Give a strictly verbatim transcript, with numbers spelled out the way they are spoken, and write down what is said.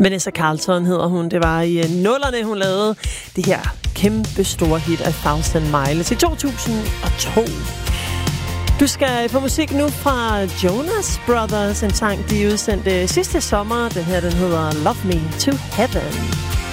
Vanessa Carlton hedder hun. Det var i nullerne, hun lavede det her kæmpe store hit af Thousand Miles i to tusind og to. Du skal få musik nu fra Jonas Brothers, en sang, de udsendte sidste sommer. Den her, den hedder Love Me to Heaven.